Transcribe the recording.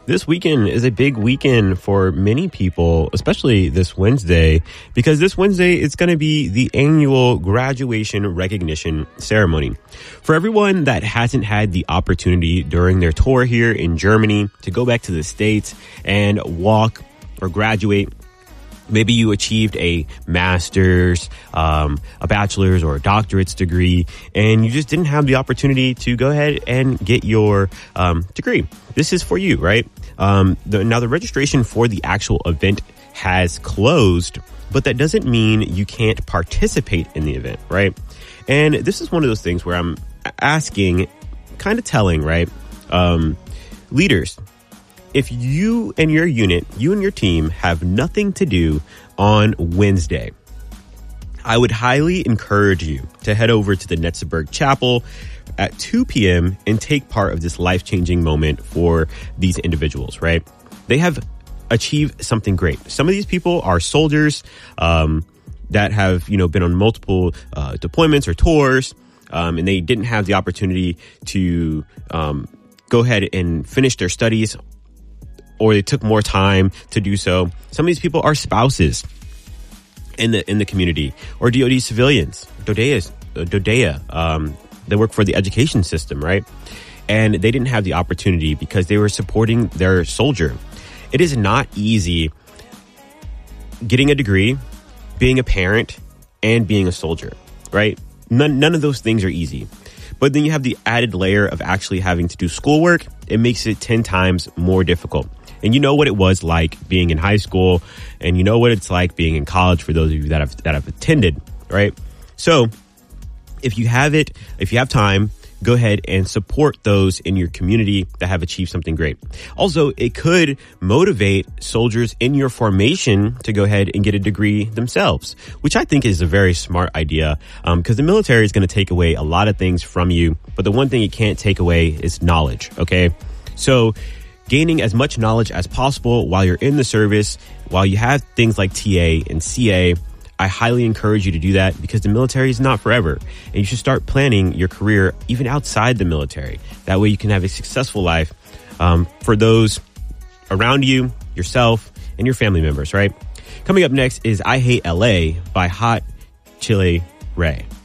This weekend is a big weekend for many people, especially this Wednesday, because this Wednesday it's going to be the annual graduation recognition ceremony. For everyone that hasn't had the opportunity during their tour here in Germany to go back to the States and walk or graduate, maybe you achieved a master's, a bachelor's, or a doctorate's degree, and you just didn't have the opportunity to go ahead and get your degree. This is for you, right? Now, the registration for the actual event has closed, but that doesn't mean you can't participate in the event, right? And this is one of those things where I'm asking, kind of telling, right? Leaders, if you and your unit, you and your team have nothing to do on Wednesday, I would highly encourage you to head over to the Netzeburg Chapel at 2 p.m. and take part of this life-changing moment for these individuals, right? They have achieved something great. Some of these people are soldiers that have, been on multiple deployments or tours, and they didn't have the opportunity to go ahead and finish their studies, or they took more time to do so. Some of these people are spouses in the community, or DoD civilians, DoDEA, they work for the education system, right? And they didn't have the opportunity because they were supporting their soldier. It is not easy getting a degree, being a parent, and being a soldier, right? None of those things are easy. But then you have the added layer of actually having to do schoolwork. It makes it 10 times more difficult. And you know what it was like being in high school, and you know what it's like being in college for those of you that have attended, right? So if you have time, go ahead and support those in your community that have achieved something great. Also, it could motivate soldiers in your formation to go ahead and get a degree themselves, which I think is a very smart idea, because the military is going to take away a lot of things from you, but the one thing it can't take away is knowledge, okay? So gaining as much knowledge as possible while you're in the service, while you have things like TA and CA, I highly encourage you to do that, because the military is not forever, and you should start planning your career even outside the military. That way you can have a successful life for those around you, yourself, and your family members, right? Coming up next is I Hate LA by Hot Chili Ray.